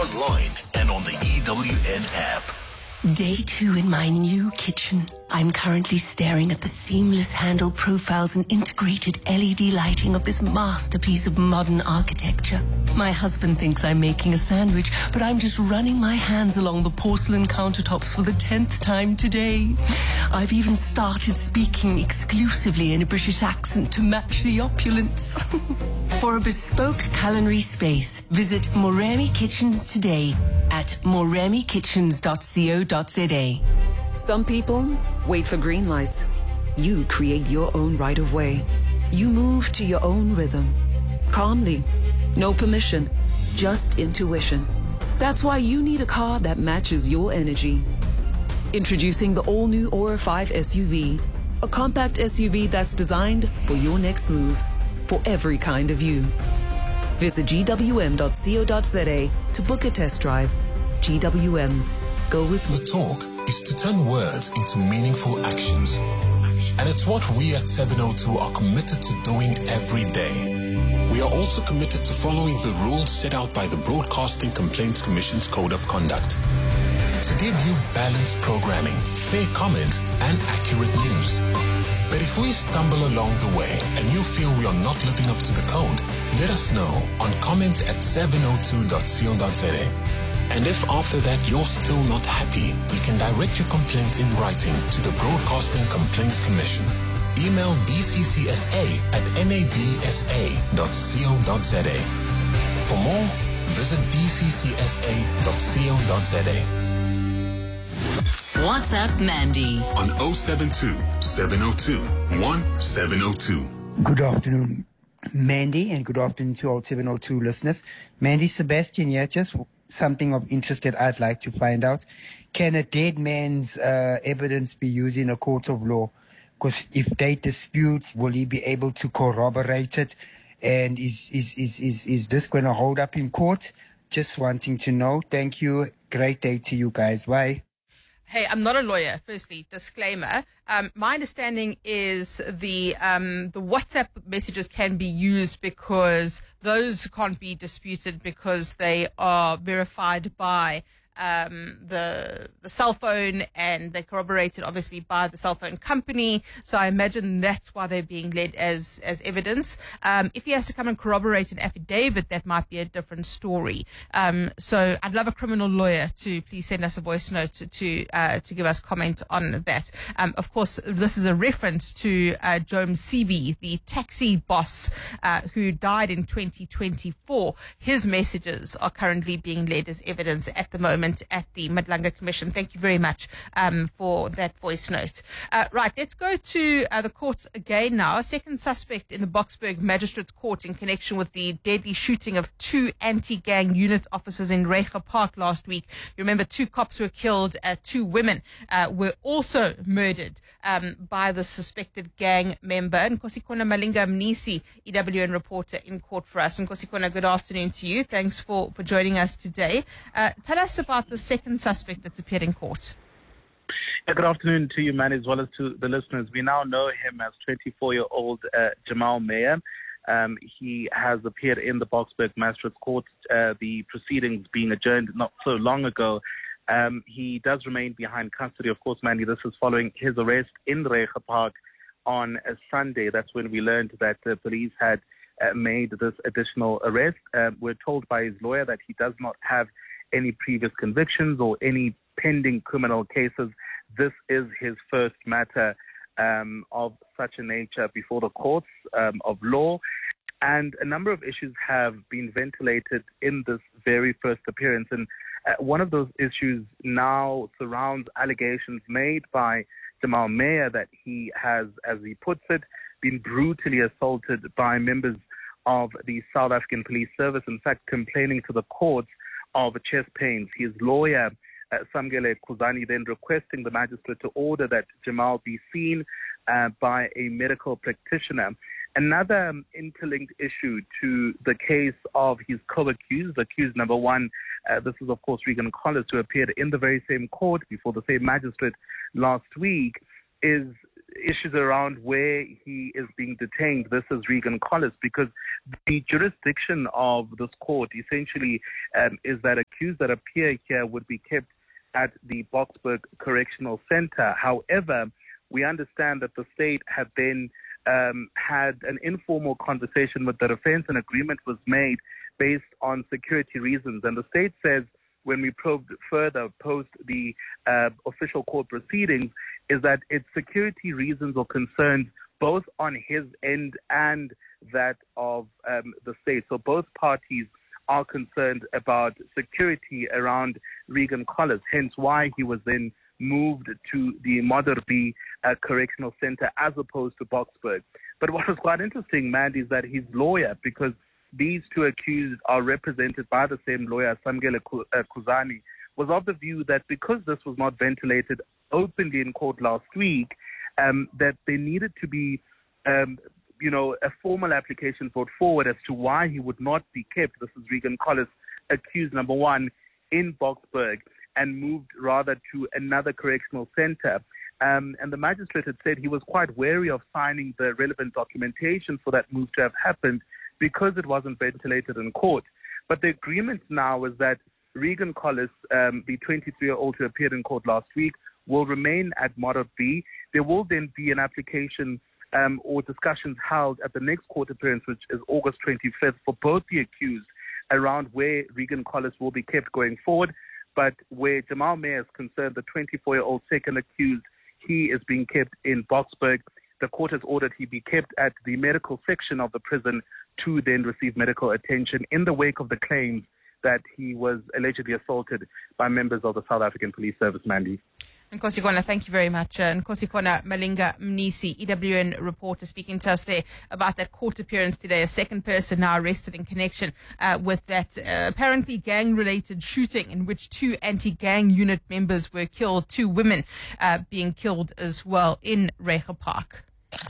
online and on the EWN app. Day 2 in my new kitchen. I'm currently staring at the seamless handle profiles and integrated LED lighting of this masterpiece of modern architecture. My husband thinks I'm making a sandwich, but I'm just running my hands along the porcelain countertops for the 10th time today. I've even started speaking exclusively in a British accent to match the opulence. For a bespoke culinary space, visit Moremi Kitchens today at moremikitchens.co.za. Some people wait for green lights. You create your own right of way. You move to your own rhythm. Calmly. No permission. Just intuition. That's why you need a car that matches your energy. Introducing the all-new Aura 5 SUV. A compact SUV that's designed for your next move. For every kind of you. Visit gwm.co.za to book a test drive. GWM. Go with The talk is to turn words into meaningful actions. And it's what we at 702 are committed to doing every day. We are also committed to following the rules set out by the Broadcasting Complaints Commission's Code of Conduct. To give you balanced programming, fair comments, and accurate news. But if we stumble along the way and you feel we are not living up to the code, let us know on comment@702.co.za. And if after that you're still not happy, you can direct your complaint in writing to the Broadcasting Complaints Commission. Email bccsa@nabsa.co.za. For more, visit bccsa.co.za. WhatsApp Mandy on 072 702 1702. Good afternoon, Mandy, and good afternoon to all 702 listeners. Mandy, Sebastian here, just something of interest that I'd like to find out. Can a dead man's evidence be used in a court of law? Because if they dispute, will he be able to corroborate it? And is this going to hold up in court? Just wanting to know. Thank you. Great day to you guys. Bye. Hey, I'm not a lawyer. Firstly, disclaimer. My understanding is the WhatsApp messages can be used because those can't be disputed because they are verified by the cell phone, and they're corroborated obviously by the cell phone company. So I imagine that's why they're being led as evidence. If he has to come and corroborate an affidavit, that might be a different story. So I'd love a criminal lawyer to please send us a voice note to give us comment on that. Of course, this is a reference to Joe Msebi, the taxi boss who died in 2024. His messages are currently being led as evidence at the moment at the Madlanga Commission. Thank you very much for that voice note. Right, let's go to the courts again now. A second suspect in the Boksburg Magistrates Court in connection with the deadly shooting of 2 anti-gang unit officers in Reiger Park last week. You remember 2 cops were killed, 2 women were also murdered by the suspected gang member. Nkosikona Malinga Mnisi, EWN reporter in court for us. Nkosikona, good afternoon to you. Thanks for joining us today. Tell us about the second suspect that's appeared in court. Yeah, good afternoon to you, man, as well as to the listeners. We now know him as 24-year-old Jamal Meyer. He has appeared in the Boksburg Magistrates Court, the proceedings being adjourned not so long ago. He does remain behind custody, of course, Mandy. This is following his arrest in Reiger Park on a Sunday. That's when we learned that the police had made this additional arrest. We're told by his lawyer that he does not have any previous convictions or any pending criminal cases. This is his first matter of such a nature before the courts of law. And a number of issues have been ventilated in this very first appearance. And one of those issues now surrounds allegations made by Jamal Meyer that he has, as he puts it, been brutally assaulted by members of the South African Police Service, in fact, complaining to the courts of chest pains. His lawyer, Samgele Kuzani, then requesting the magistrate to order that Jamal be seen by a medical practitioner. Another interlinked issue to the case of his co-accused, accused number 1, this is, of course, Regan Collis, who appeared in the very same court before the same magistrate last week, is issues around where he is being detained. This is Regan Collis, because the jurisdiction of this court essentially is that a accused that appear here would be kept at the Boksburg Correctional Center. However, we understand that the state had then had an informal conversation with the defense. An agreement was made based on security reasons. And the state says, when we probed further post the official court proceedings, is that it's security reasons or concerns both on his end and that of the state. So both parties are concerned about security around Regan Collis, hence why he was then moved to the Modderby Correctional Center as opposed to Boksburg. But what was quite interesting, Mandy, is that his lawyer, because these two accused are represented by the same lawyer, Samgele Kuzani, was of the view that because this was not ventilated openly in court last week, that there needed to be a formal application brought forward as to why he would not be kept. This is Regan Collis, accused number one, in Boksburg, and moved rather to another correctional center. And the magistrate had said he was quite wary of signing the relevant documentation for that move to have happened because it wasn't ventilated in court. But the agreement now is that Regan Collis, the 23-year-old who appeared in court last week, will remain at Modderby. There will then be an application or discussions held at the next court appearance, which is August 25th, for both the accused around where Regan Collis will be kept going forward. But where Jamal Meyer is concerned, the 24-year-old second accused, he is being kept in Boksburg. The court has ordered he be kept at the medical section of the prison to then receive medical attention in the wake of the claims that he was allegedly assaulted by members of the South African Police Service, Mandy. Nkosi Kona, thank you very much. Nkosi Kona Malinga Mnisi, EWN reporter, speaking to us there about that court appearance today. A second person now arrested in connection with that apparently gang-related shooting in which two anti-gang unit members were killed, two women being killed as well in Reiger Park.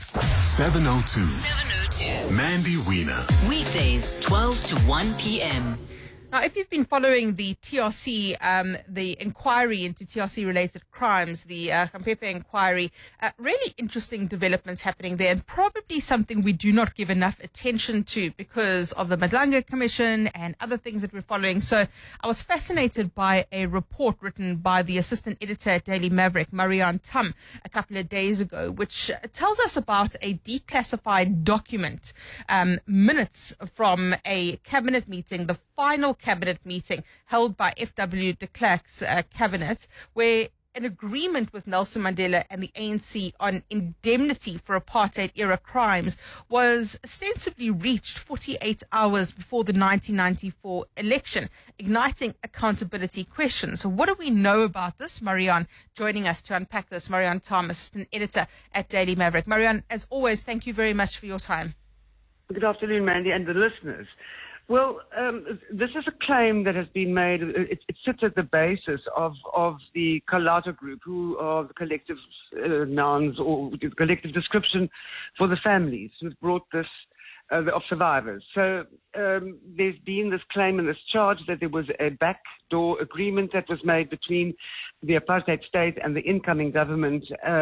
702. Mandy Wiener. Weekdays, 12 to 1 p.m. Now, if you've been following the TRC, the inquiry into TRC-related crimes, the Kampepe inquiry, really interesting developments happening there, and probably something we do not give enough attention to because of the Madlanga Commission and other things that we're following. So I was fascinated by a report written by the assistant editor at Daily Maverick, Marianne Tum, a couple of days ago, which tells us about a declassified document, minutes from a cabinet meeting, the final cabinet meeting held by F.W. de Klerk's cabinet, where an agreement with Nelson Mandela and the ANC on indemnity for apartheid-era crimes was ostensibly reached 48 hours before the 1994 election, igniting accountability questions. So what do we know about this? Marianne joining us to unpack this. Marianne Tum, assistant editor at Daily Maverick. Marianne, as always, thank you very much for your time. Good afternoon, Mandy, and the listeners. Well, this is a claim that has been made. It sits at the basis of the Kalata Group, who are the collective nouns or the collective description for the families who've brought this of survivors. So there's been this claim and this charge that there was a backdoor agreement that was made between the apartheid state and the incoming government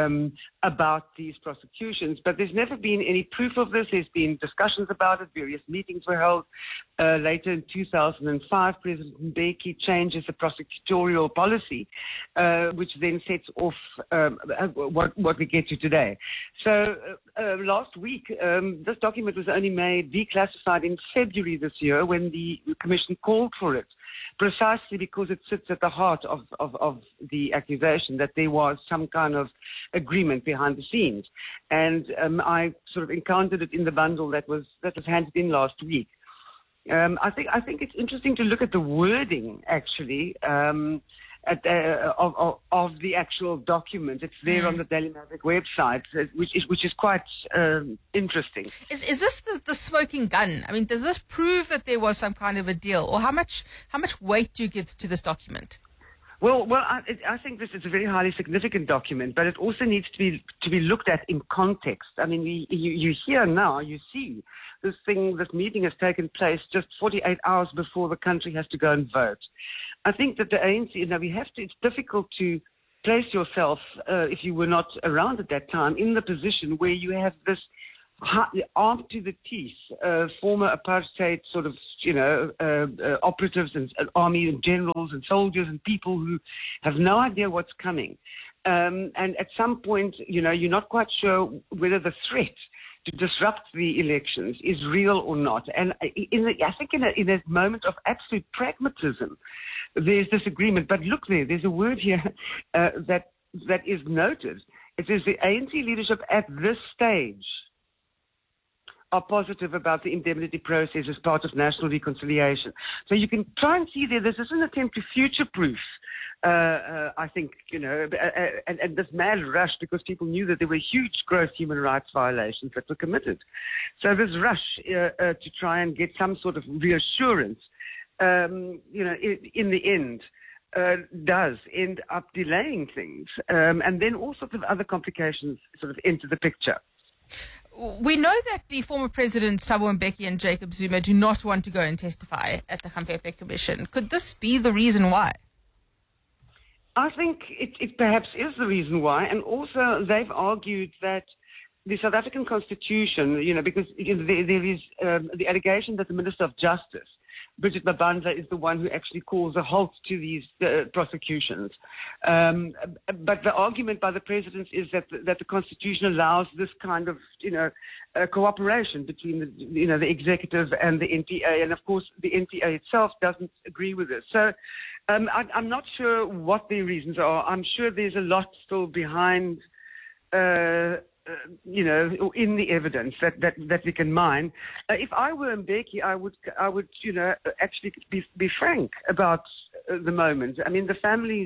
about these prosecutions. But there's never been any proof of this. There's been discussions about it. Various meetings were held. Later in 2005, President Mbeki changes the prosecutorial policy, which then sets off what we get to today. So last week, this document was only made declassified in February this year when the Commission called for it, precisely because it sits at the heart of the accusation that there was some kind of agreement behind the scenes. And I sort of encountered it in the bundle that was handed in last week. I think it's interesting to look at the wording, actually, of the actual document. It's there on the Daily Maverick website, which is quite interesting. Is this the smoking gun? I mean, does this prove that there was some kind of a deal, or how much weight do you give to this document? Well, I think this is a very highly significant document, but it also needs to be looked at in context. I mean, you hear now, you see this meeting has taken place just 48 hours before the country has to go and vote. I think that the ANC, it's difficult to place yourself, if you were not around at that time, in the position where you have this armed to the teeth, former apartheid sort of, operatives and army and generals and soldiers and people who have no idea what's coming. And at some point, you're not quite sure whether the threat to disrupt the elections is real or not. And I think in a moment of absolute pragmatism, there's disagreement. But look there's a word here that is noted. It says the ANC leadership at this stage are positive about the indemnity process as part of national reconciliation. So you can try and see this is an attempt to future-proof, I think, and this mad rush because people knew that there were huge gross human rights violations that were committed. So this rush to try and get some sort of reassurance, in the end, does end up delaying things. And then all sorts of other complications sort of enter the picture. We know that the former presidents Thabo Mbeki and Jacob Zuma do not want to go and testify at the Khampepe Commission. Could this be the reason why? I think it perhaps is the reason why. And also they've argued that the South African Constitution, because there is the allegation that the Minister of Justice, Bridget Mabandla, is the one who actually calls a halt to these prosecutions. But the argument by the presidents is that the Constitution allows this kind of, cooperation between the executive and the NPA. And of course, the NPA itself doesn't agree with this. So I'm not sure what the reasons are. I'm sure there's a lot still behind, in the evidence that we can mine. If I were Mbeki, I would actually be frank about the moment. I mean, the families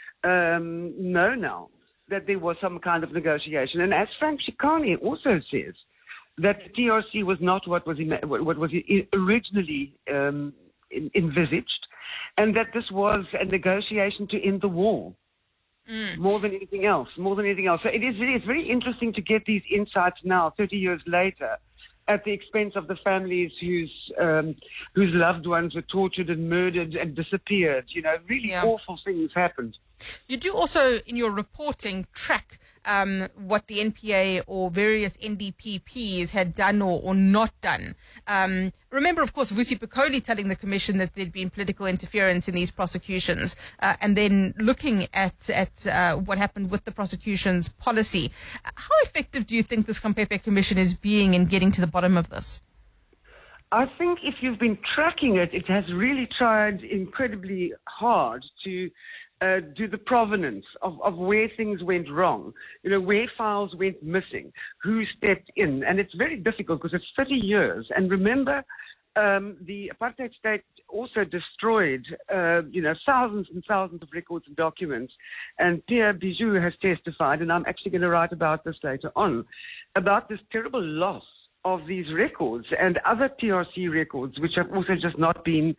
know now that there was some kind of negotiation, and as Frank Shikani also says, that the TRC was not what was originally envisaged, and that this was a negotiation to end the war. More than anything else. So it's very interesting to get these insights now, 30 years later, at the expense of the families whose loved ones were tortured and murdered and disappeared. Really awful things happened. You do also, in your reporting, track what the NPA or various NDPPs had done or not done. Remember, of course, Vusi Pikoli telling the commission that there'd been political interference in these prosecutions, and then looking at what happened with the prosecution's policy. How effective do you think this Khampepe Commission is being in getting to the bottom of this? I think if you've been tracking it, it has really tried incredibly hard to do the provenance of where things went wrong, where files went missing, who stepped in. And it's very difficult because it's 30 years. And remember, the apartheid state also destroyed, thousands and thousands of records and documents. And Pierre Bijou has testified, and I'm actually going to write about this later on, about this terrible loss of these records and other TRC records, which have also just not been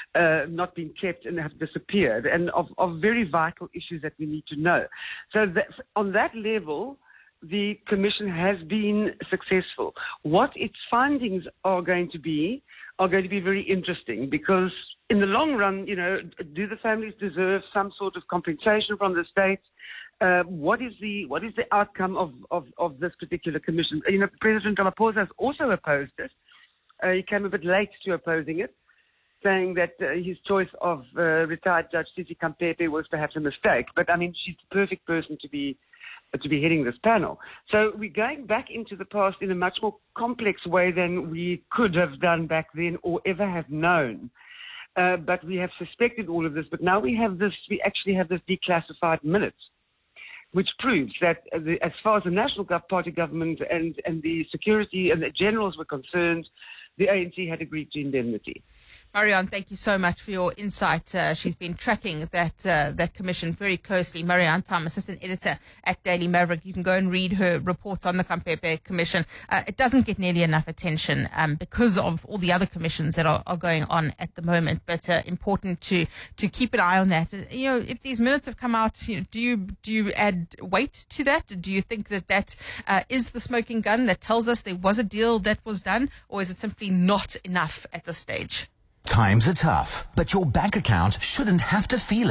kept and have disappeared, and of very vital issues that we need to know. So on that level, the commission has been successful. What its findings are going to be very interesting, because in the long run, do the families deserve some sort of compensation from the state? What is the outcome of this particular commission? President Ramaphosa has also opposed it. He came a bit late to opposing it, saying that his choice of retired Judge Sisi Khampepe was perhaps a mistake. But I mean, she's the perfect person to be heading this panel. So we're going back into the past in a much more complex way than we could have done back then or ever have known. But we have suspected all of this. But now we actually have this declassified minutes, which proves that as far as the National Party government and the security and the generals were concerned, the ANC had agreed to indemnity. Marianne, thank you so much for your insight. She's been tracking that commission very closely. Marianne Tam, assistant editor at Daily Maverick. You can go and read her reports on the Khampepe Commission. It doesn't get nearly enough attention because of all the other commissions that are going on at the moment. But important to keep an eye on that. If these minutes have come out, do you add weight to that? Do you think that is the smoking gun that tells us there was a deal that was done, or is it simply not enough at this stage? Times are tough, but your bank account shouldn't have to feel it.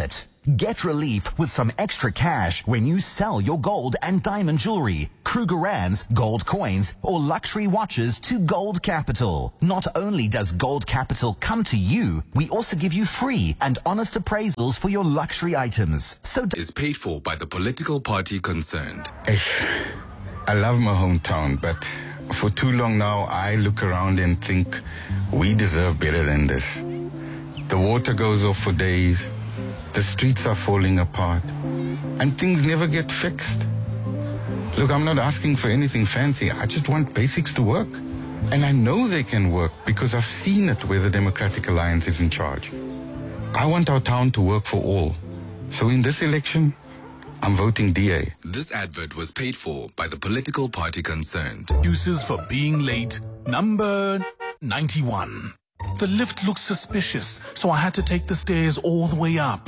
Get relief with some extra cash when you sell your gold and diamond jewelry, Krugerrands, gold coins, or luxury watches to Gold Capital. Not only does Gold Capital come to you, we also give you free and honest appraisals for your luxury items. So is paid for by the political party concerned. I love my hometown, but for too long now, I look around and think we deserve better than this. The water goes off for days. The streets are falling apart, and things never get fixed. Look, I'm not asking for anything fancy. I just want basics to work. And I know they can work because I've seen it where the Democratic Alliance is in charge. I want our town to work for all. So in this election, I'm voting DA. This advert was paid for by the political party concerned. Excuses for being late. Number 91. The lift looks suspicious, so I had to take the stairs all the way up.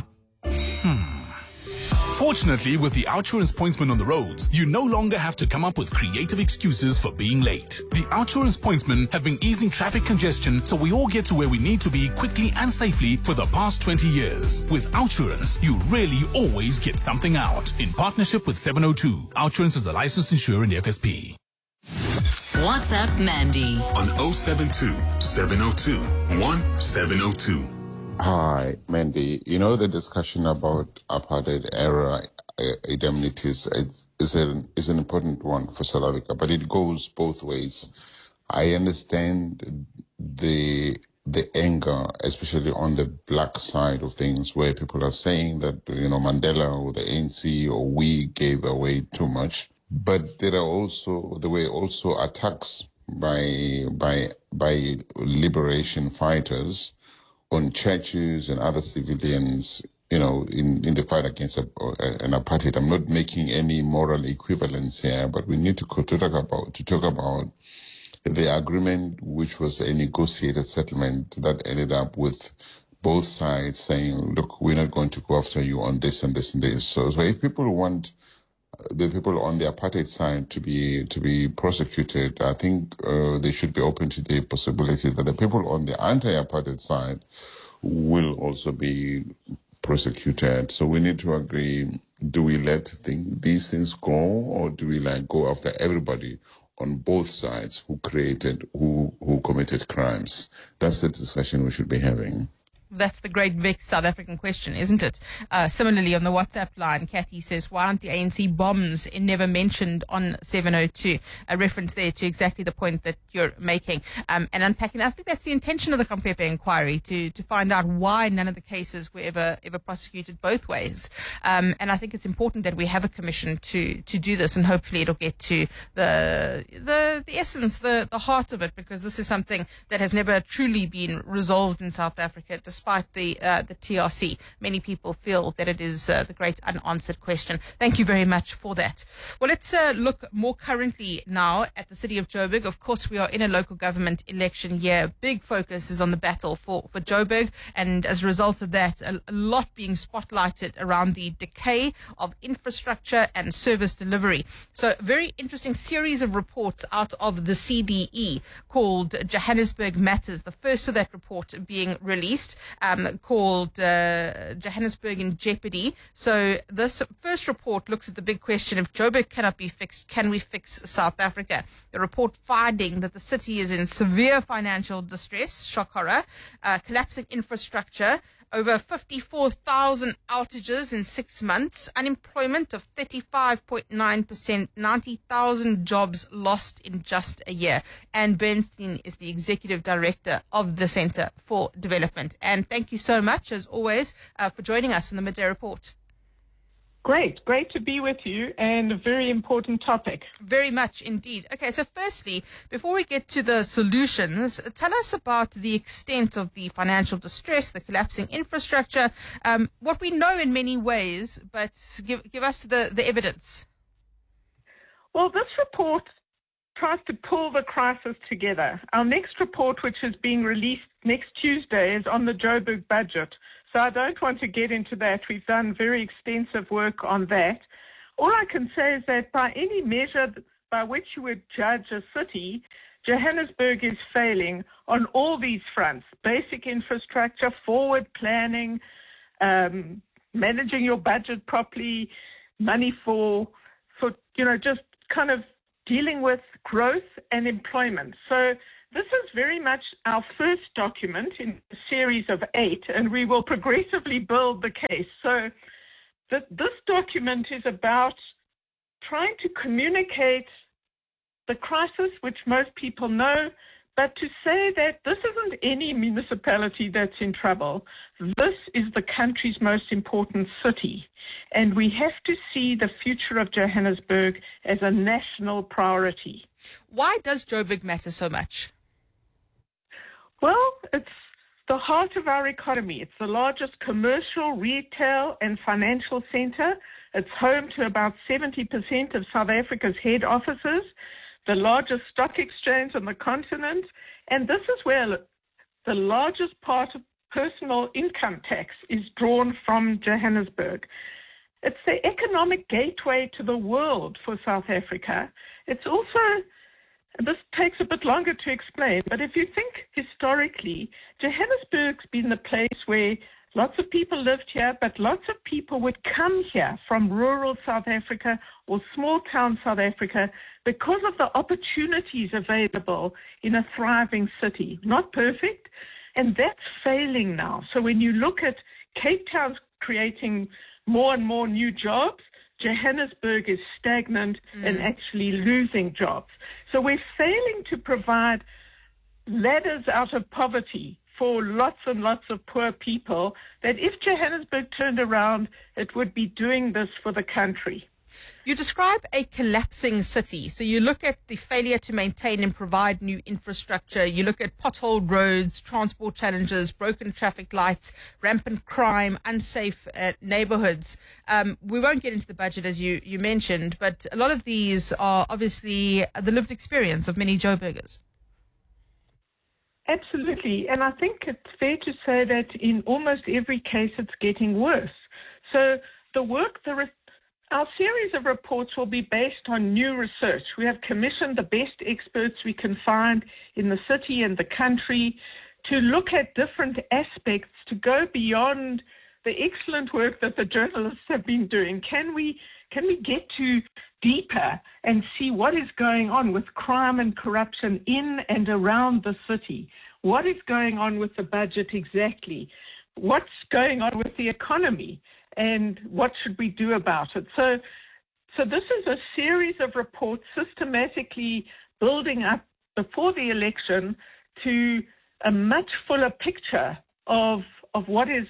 Fortunately, with the OUTsurance pointsman on the roads, you no longer have to come up with creative excuses for being late. The OUTsurance pointsmen have been easing traffic congestion so we all get to where we need to be quickly and safely for the past 20 years. With OUTsurance, you really always get something out. In partnership with 702, OUTsurance is a licensed insurer in the FSP. WhatsApp Mandy on 072 702 1702. Hi, Mandy. You know, the discussion about apartheid era indemnities is an important one for South Africa, but it goes both ways. I understand the anger, especially on the black side of things, where people are saying that, you know, Mandela or the ANC or we gave away too much. But there were also attacks by liberation fighters on churches and other civilians, you know, in the fight against an apartheid. I'm not making any moral equivalence here, but we need to talk about the agreement, which was a negotiated settlement that ended up with both sides saying, look, we're not going to go after you on this and this and this. So if people want the people on the apartheid side to be prosecuted, I think they should be open to the possibility that the people on the anti-apartheid side will also be prosecuted. So we need to agree, do we let these things go, or do we go after everybody on both sides who committed crimes? That's the discussion we should be having. That's the great big South African question, isn't it? Similarly, on the WhatsApp line, Kathy says, why aren't the ANC bombs never mentioned on 702? A reference there to exactly the point that you're making. And unpacking, I think that's the intention of the Kampepe inquiry, to find out why none of the cases were ever prosecuted both ways. And I think it's important that we have a commission to do this, and hopefully it'll get to the essence, the heart of it, because this is something that has never truly been resolved in South Africa, despite the TRC. Many people feel that it is the great unanswered question. Thank you very much for that. Well, let's look more currently now at the city of Joburg. Of course, we are in a local government election year. Big focus is on the battle for Joburg, and as a result of that, a lot being spotlighted around the decay of infrastructure and service delivery. So a very interesting series of reports out of the CDE called Johannesburg Matters. The first of that report being released, called Johannesburg in Jeopardy. So this first report looks at the big question: if Joburg cannot be fixed, can we fix South Africa? The report finding that the city is in severe financial distress, shock horror, collapsing infrastructure, over 54,000 outages in 6 months, unemployment of 35.9%, 90,000 jobs lost in just a year. Anne Bernstein is the executive director of the Centre for Development. And thank you so much, as always, for joining us in the Midday Report. Great to be with you, and a very important topic. Very much indeed. Okay, so firstly, before we get to the solutions, tell us about the extent of the financial distress, the collapsing infrastructure, what we know in many ways, but give us the evidence. Well, this report tries to pull the crisis together. Our next report, which is being released next Tuesday, is on the Joburg budget. So I don't want to get into that. We've done very extensive work on that. All I can say is that by any measure by which you would judge a city, Johannesburg is failing on all these fronts: basic infrastructure, forward planning, managing your budget properly, money for just kind of dealing with growth and employment. So this is very much our first document in a series of 8, and we will progressively build the case. So this document is about trying to communicate the crisis, which most people know, but to say that this isn't any municipality that's in trouble. This is the country's most important city. And we have to see the future of Johannesburg as a national priority. Why does Joburg matter so much? Well, it's the heart of our economy. It's the largest commercial, retail, and financial center. It's home to about 70% of South Africa's head offices, the largest stock exchange on the continent, and this is where the largest part of personal income tax is drawn from Johannesburg. It's the economic gateway to the world for South Africa. It's also, this takes a bit longer to explain, but if you think historically, Johannesburg's been the place where lots of people lived here, but lots of people would come here from rural South Africa or small town South Africa because of the opportunities available in a thriving city. Not perfect, and that's failing now. So when you look at Cape Town's creating more and more new jobs, Johannesburg is stagnant and actually losing jobs. So we're failing to provide ladders out of poverty for lots and lots of poor people, that if Johannesburg turned around, it would be doing this for the country. You describe a collapsing city. So you look at the failure to maintain and provide new infrastructure. You look at potholed roads, transport challenges, broken traffic lights, rampant crime, unsafe neighborhoods. We won't get into the budget, as you mentioned, but a lot of these are obviously the lived experience of many Joburgers. Absolutely. And I think it's fair to say that in almost every case it's getting worse. So our series of reports will be based on new research. We have commissioned the best experts we can find in the city and the country to look at different aspects, to go beyond the excellent work that the journalists have been doing. Can we get to deeper and see what is going on with crime and corruption in and around the city? What is going on with the budget exactly? What's going on with the economy? And what should we do about it? So this is a series of reports systematically building up before the election to a much fuller picture of what is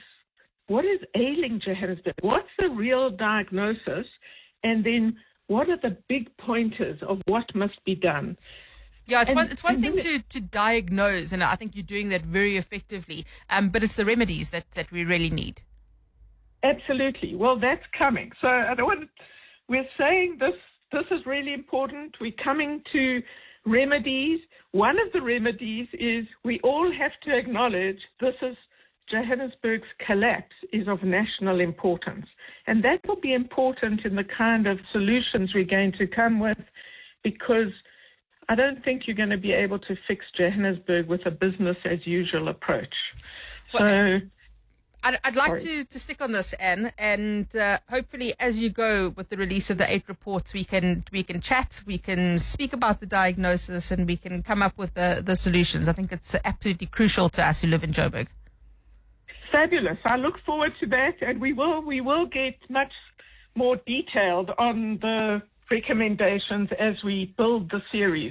ailing Johannesburg. What's the real diagnosis? And then what are the big pointers of what must be done? Yeah, it's one thing to diagnose, and I think you're doing that very effectively, but it's the remedies that we really need. Absolutely. Well, that's coming. So we're saying this is really important. We're coming to remedies. One of the remedies is we all have to acknowledge Johannesburg's collapse is of national importance. And that will be important in the kind of solutions we're going to come with, because I don't think you're going to be able to fix Johannesburg with a business as usual approach. Well, I'd like to stick on this, Anne, and hopefully as you go with the release of the 8 reports, we can chat, we can speak about the diagnosis, and we can come up with the solutions. I think it's absolutely crucial to us who live in Joburg. Fabulous. I look forward to that, and we will get much more detailed on the recommendations as we build the series.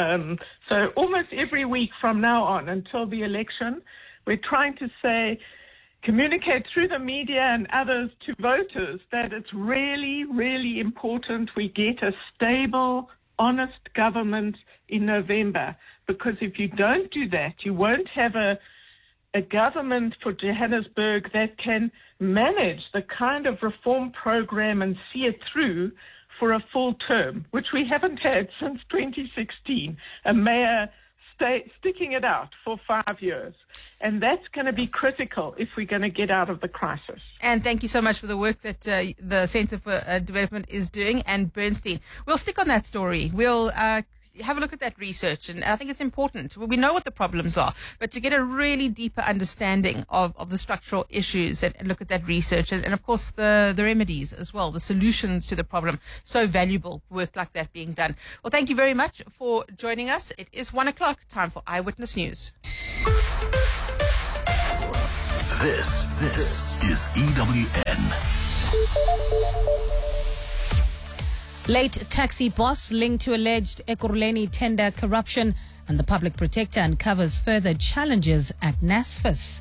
So almost every week from now on until the election, we're trying to communicate through the media and others to voters that it's really, really important we get a stable, honest government in November. Because if you don't do that, you won't have a government for Johannesburg that can manage the kind of reform program and see it through for a full term, which we haven't had since 2016. A mayor sticking it out for 5 years. And that's going to be critical if we're going to get out of the crisis. And thank you so much for the work that the Centre for Development is doing. And Bernstein, we'll stick on that story. We'll have a look at that research. And I think it's important. We know what the problems are, but to get a really deeper understanding of the structural issues and look at that research and of course the remedies as well, the solutions to the problem. So valuable work like that being done. Well, thank you very much for joining us. It is 1:00, time for Eyewitness News. This is EWN. Late taxi boss linked to alleged Ekurhuleni tender corruption, and the public protector uncovers further challenges at NSFAS.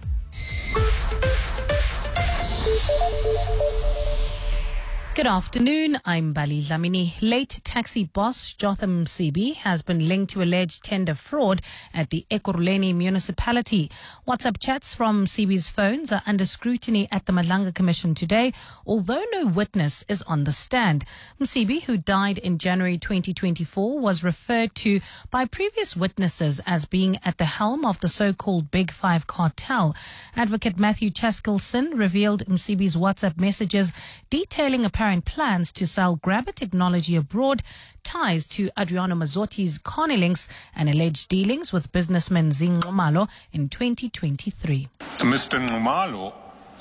Good afternoon, I'm Bali Dlamini. Late taxi boss Jotham Msibi has been linked to alleged tender fraud at the Ekurhuleni municipality. WhatsApp chats from Msibi's phones are under scrutiny at the Madlanga Commission today, although no witness is on the stand. Msibi, who died in January 2024, was referred to by previous witnesses as being at the helm of the so-called Big Five cartel. Advocate Matthew Chaskelson revealed Msibi's WhatsApp messages detailing apparent plans to sell grabber technology abroad, ties to Adriano Mazzotti's Carney links, and alleged dealings with businessman Nxumalo in 2023. Mr. Nxumalo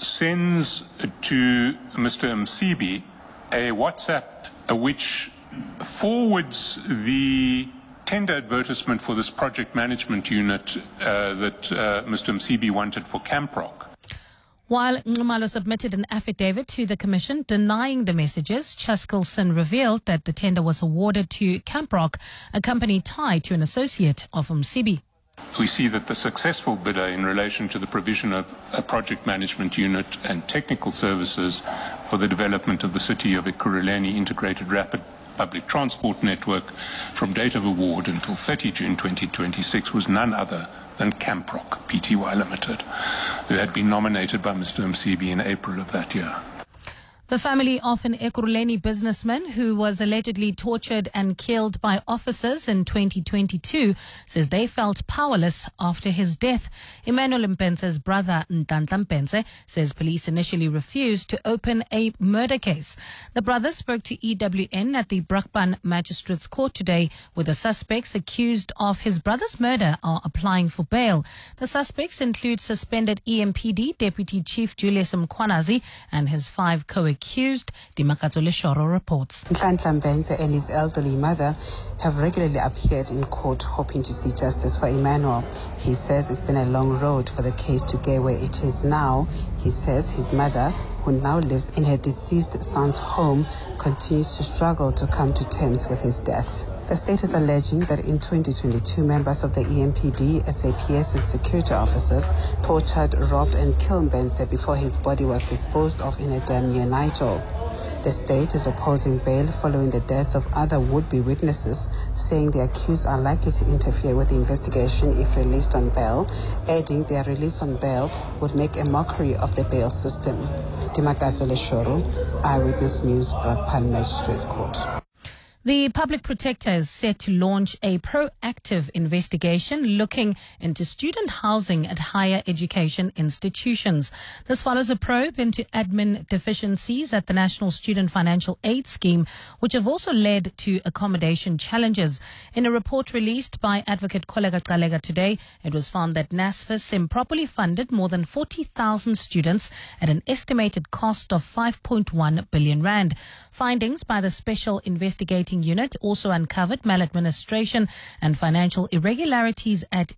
sends to Mr. Msibi a WhatsApp which forwards the tender advertisement for this project management unit that Mr. Msibi wanted for Camprock. While Nxumalo submitted an affidavit to the Commission denying the messages, Chaskelson revealed that the tender was awarded to Camprock, a company tied to an associate of Msibi. We see that the successful bidder in relation to the provision of a project management unit and technical services for the development of the city of Ekurhuleni integrated rapid public transport network from date of award until 30 June 2026 was none other than Camprock Pty Limited, who had been nominated by Mr. Msibi in April of that year. The family of an Ekurhuleni businessman who was allegedly tortured and killed by officers in 2022 says they felt powerless after his death. Emmanuel Mpense's brother, Ntantla Mpense, says police initially refused to open a murder case. The brother spoke to EWN at the Brakpan Magistrates Court today, where the suspects accused of his brother's murder are applying for bail. The suspects include suspended EMPD Deputy Chief Julius Mkhwanazi and his 5 co-accused. Dimakatso Leshoro reports. Ntantla Mpense and his elderly mother have regularly appeared in court hoping to see justice for Emmanuel. He says it's been a long road for the case to get where it is now. He says his mother, who now lives in her deceased son's home, continues to struggle to come to terms with his death. The state is alleging that in 2022, members of the EMPD, SAPS and security officers tortured, robbed and killed Mpense before his body was disposed of in a dam near Nigel. The state is opposing bail following the death of other would-be witnesses, saying the accused are likely to interfere with the investigation if released on bail, adding their release on bail would make a mockery of the bail system. Dimakatso Leshoro, Eyewitness News, Brakpan Magistrates Court. The public protector is set to launch a proactive investigation looking into student housing at higher education institutions. This follows a probe into admin deficiencies at the National Student Financial Aid Scheme, which have also led to accommodation challenges. In a report released by Advocate Kholeka Gcaleka today, it was found that NSFAS improperly funded more than 40,000 students at an estimated cost of 5.1 billion rand. Findings by the Special Investigating Unit also uncovered maladministration and financial irregularities at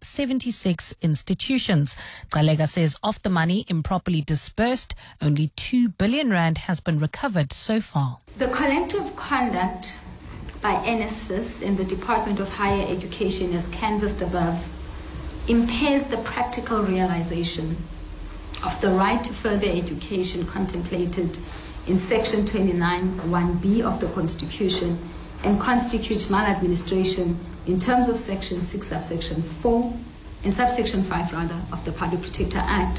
76 institutions. Gcaleka says of the money improperly disbursed, only 2 billion rand has been recovered so far. The collective conduct by NSFAS in the Department of Higher Education, as canvassed above, impairs the practical realization of the right to further education contemplated in Section 29(1)(b) of the Constitution and constitutes maladministration in terms of Section 6, subsection 4, and subsection 5, of the Public Protector Act.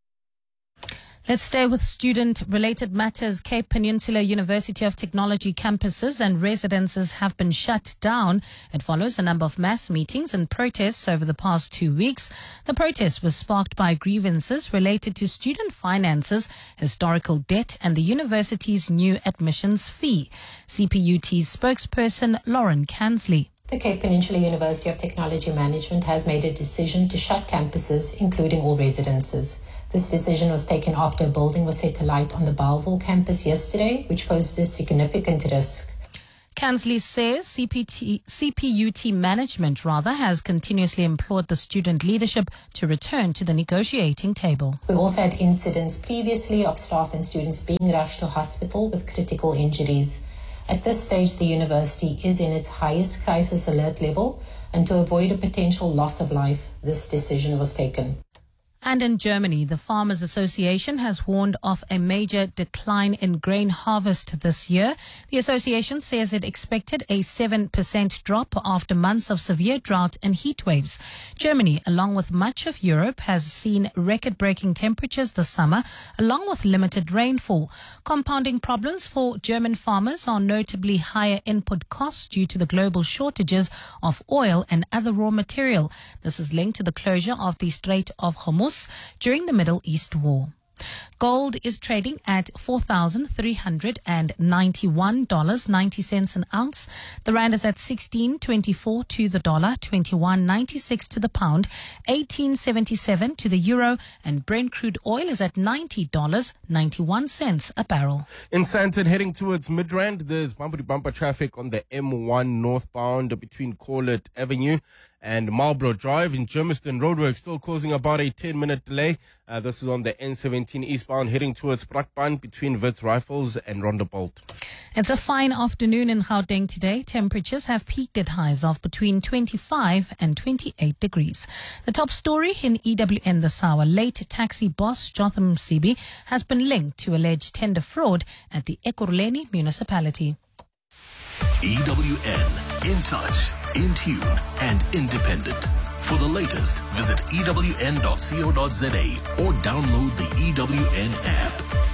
Let's stay with student-related matters. Cape Peninsula University of Technology campuses and residences have been shut down. It follows a number of mass meetings and protests over the past 2 weeks. The protest was sparked by grievances related to student finances, historical debt, and the university's new admissions fee. CPUT's spokesperson Lauren Kansley. The Cape Peninsula University of Technology Management has made a decision to shut campuses, including all residences. This decision was taken after a building was set alight on the Bellville campus yesterday, which posed a significant risk. Kansley says CPUT management has continuously implored the student leadership to return to the negotiating table. We also had incidents previously of staff and students being rushed to hospital with critical injuries. At this stage, the university is in its highest crisis alert level, and to avoid a potential loss of life, this decision was taken. And in Germany, the Farmers Association has warned of a major decline in grain harvest this year. The association says it expected a 7% drop after months of severe drought and heat waves. Germany, along with much of Europe, has seen record-breaking temperatures this summer, along with limited rainfall. Compounding problems for German farmers are notably higher input costs due to the global shortages of oil and other raw material. This is linked to the closure of the Strait of Hormuz during the Middle East war. Gold is trading at $4,391.90 an ounce. The rand is at 16.24 to the dollar, 21.96 to the pound, 18.77 to the euro, and Brent crude oil is at $90.91 a barrel. In Sandton, heading towards Midrand, there's bumper-to-bumper traffic on the M1 northbound between Corlett Avenue and Marlborough Drive. In Germiston, roadwork still causing about a 10-minute delay. This is on the N17 eastbound heading towards Brakpan between Wits Rifles and Rondebolt. It's a fine afternoon in Gauteng today. Temperatures have peaked at highs of between 25 and 28 degrees. The top story in EWN this hour. Late taxi boss Jotham Msibi has been linked to alleged tender fraud at the Ekurhuleni municipality. EWN, in touch, in tune, and independent. For the latest, visit ewn.co.za or download the EWN app.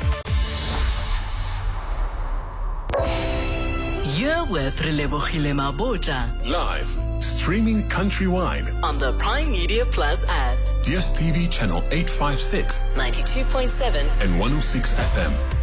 You're with Relebogile Mabota. Live, streaming countrywide on the Prime Media Plus app. DSTV channel 856, 92.7 and 106 FM.